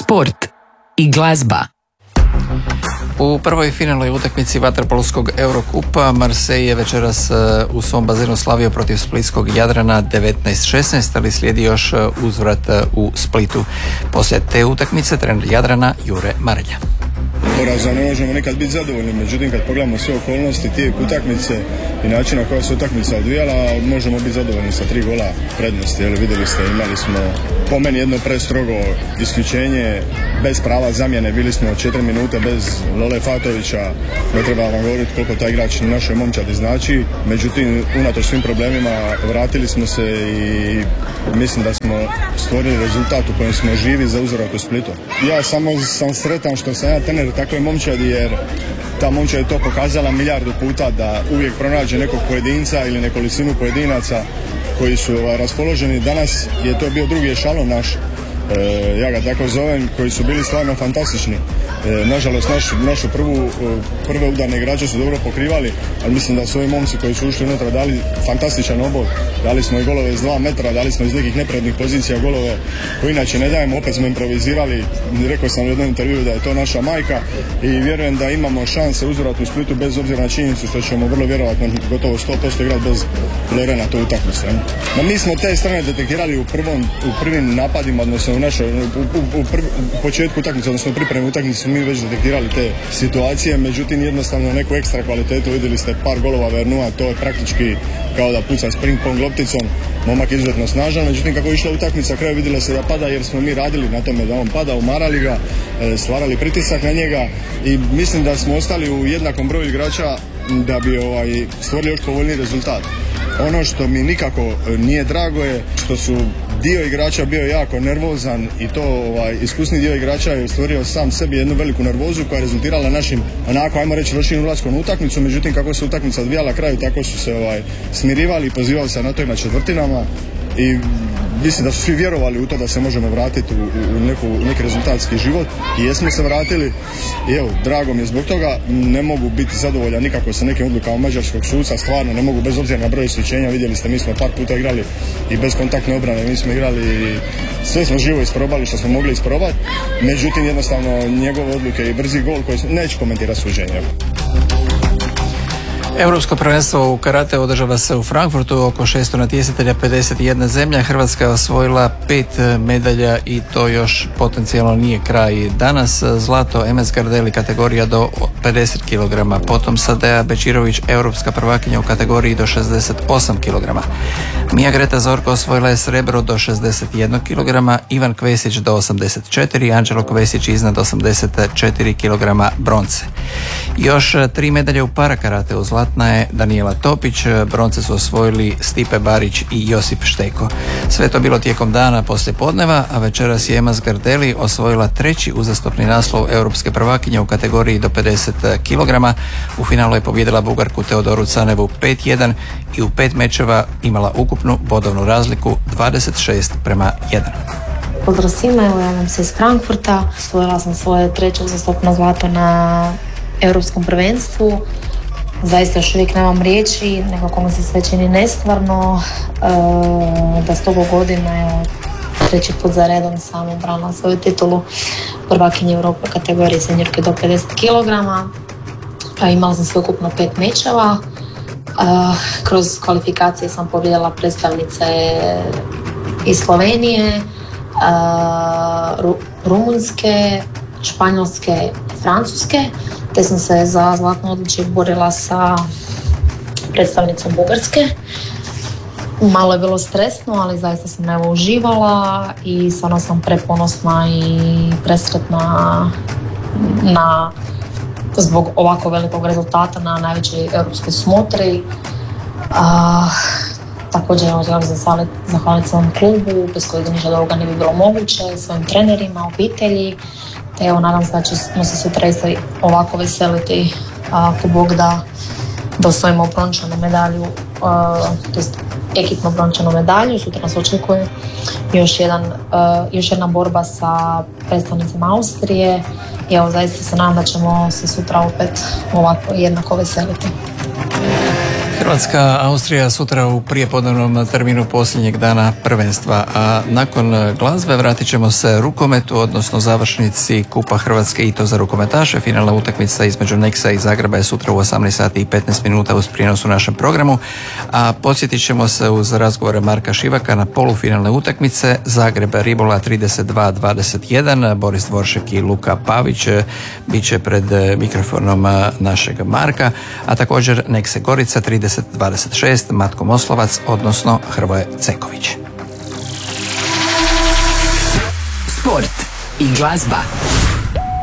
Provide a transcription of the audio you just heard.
sport i glazba. U prvoj finalnoj utakmici vaterpolskog Eurokupa Marseille je večeras u svom bazenu slavio protiv splitskog Jadrana 19-16, ali slijedi još uzvrat u Splitu. Poslije te utakmice trener Jadrana Jure Marelja. Porazom ne možemo nikad biti zadovoljni, međutim kad pogledamo sve okolnosti, tijek utakmice i način na koja se utakmica odvijala, možemo biti zadovoljni sa 3 gola prednosti. Vidjeli ste, imali smo po meni jedno prestrogo isključenje bez prava zamjene, bili smo 4 minute bez Lole Fatovića, ne treba vam govoriti koliko taj igrač našoj momčadi znači, međutim unatoč svim problemima vratili smo se i mislim da smo stvorili rezultat u kojem smo živi za uzorak u Splitu. Ja samo sam sretan što sam ja trener takve momčadi, jer ta momčad je to pokazala milijardu puta da uvijek pronađe nekog pojedinca ili nekolicinu pojedinaca koji su raspoloženi. Danas je to bio drugi ešalon naš, ja ga tako zovem, koji su bili stvarno fantastični. Nažalost, našu prve udarne igrače su dobro pokrivali, ali mislim da su ovi momci koji su ušli unutra dali fantastičan obol. Dali smo i golove iz 2 metra, dali smo iz nekih neprednih pozicija golove koji inače ne dajemo, opet smo improvizirali. Rekao sam u jednom intervjuu da je to naša majka i vjerujem da imamo šanse uzvrat u Splitu bez obzira na činjenicu što ćemo vrlo vjerojatno gotovo 100% igrati bez Lorena tu utakmicu. No, mi smo te strane detektirali u prvim napadima, odnosno u početku utakmice, odnosno u pripremi utakmice mi već detektirali te situacije, međutim jednostavno neku ekstra kvalitetu, vidjeli ste par golova Vernua, to je praktički kao da puca s ping-pong lopticom, momak izuzetno snažan, međutim kako je išla utakmica kraju vidjelo se da pada jer smo mi radili na tome da on pada, umarali ga, stvarali pritisak na njega i mislim da smo ostali u jednakom broju igrača da bi stvorili još povoljniji rezultat. Ono što mi nikako nije drago je što su dio igrača bio jako nervozan i to iskusni dio igrača je stvorio sam sebi jednu veliku nervozu koja je rezultirala našim, onako ajmo reći, lošim ulaskom u utakmicu, međutim kako se utakmica odvijala kraju tako su se smirivali i pozivali se na to i na četvrtinama i mislim da su svi vjerovali u to da se možemo vratiti u neki rezultatski život i jesmo se vratili i evo, drago mi je zbog toga. Ne mogu biti zadovoljan nikako sa nekim odlukama mađarskog suca, stvarno ne mogu bez obzira na broj isključenja. Vidjeli ste, mi smo par puta igrali i bez kontaktne obrane, mi smo igrali i sve smo živo isprobali što smo mogli isprobati, međutim jednostavno njegove odluke i brzi gol koji neću komentirati suđenje. Europsko prvenstvo u karate održava se u Frankfurtu, oko 600 natjecatelja, 51 zemlja. Hrvatska je osvojila 5 medalja i to još potencijalno nije kraj. Danas zlato MS Gardeli kategorija do 50 kg, potom Sadea Bečirović europska prvakinja u kategoriji do 68 kg. Mija Greta Zorko osvojila je srebro do 61 kg, Ivan Kvesić do 84, Anđelo Kvesić iznad 84 kg bronce. Još 3 medalje u parakarate, u zlatna je Danijela Topić, bronce su osvojili Stipe Barić i Josip Šteko. Sve to bilo tijekom dana poslije podneva, a večeras je MS Gardeli osvojila 3. uzastopni naslov europske prvakinje u kategoriji do 50 kg. U finalu je pobijedila Bugarku Teodoru Canevu 5-1 i u 5 mečeva imala ukupnu bodovnu razliku 26:1. Pozdrav svima, evo javljam se iz Frankfurta. Osvojila sam svoje 3. uzastopno zlato na europskom prvenstvu. Zaista još uvijek nemam riječi, nekako mi se sve čini nestvarno, da s toga godina, evo, 3. put za redom sam obranila svoju titulu prvakinje Europe kategorije senjorke do 50 kg. Imala sam sve ukupno 5 mečeva. Kroz kvalifikacije sam pobijedila predstavnice iz Slovenije, Rumunjske, Španjolske, Francuske, te sam se za zlatno odličje borila sa predstavnicom Bugarske. Malo je bilo stresno, ali zaista sam evo uživala i stvarno sam preponosna i presretna zbog ovako velikog rezultata na najvećoj europskoj smotri. Također želim zahvaliti svom klubu, bez kojeg ništa od ovoga ne bi bilo moguće, svojim trenerima, obitelji. Te evo, nadam se da ćemo se sutra isto ovako veseliti, ako Bog da osvojimo brončanu medalju, to jest ekipnu brončanu medalju. Sutra nas očekuje još jedna borba sa predstavnicima Austrije i evo, zaista se nadam da ćemo se sutra opet ovako jednako veseliti. Hrvatska, Austrija sutra u prijepodnevnom terminu posljednjeg dana prvenstva, a nakon glazbe vratit ćemo se rukometu, odnosno završnici Kupa Hrvatske i to za rukometaše. Finalna utakmica između Nexa i Zagreba je sutra u 18 sati i 15 minuta uz prijenos u našem programu, a podsjetit ćemo se uz razgovore Marka Šivaka na polufinalne utakmice. Zagreb Ribola 32-21, Boris Dvoršek i Luka Pavić bit će pred mikrofonom našeg Marka, a također Nexe Gorica 30-26, Matko Moslovac, odnosno Hrvoje Ceković. Sport i glazba.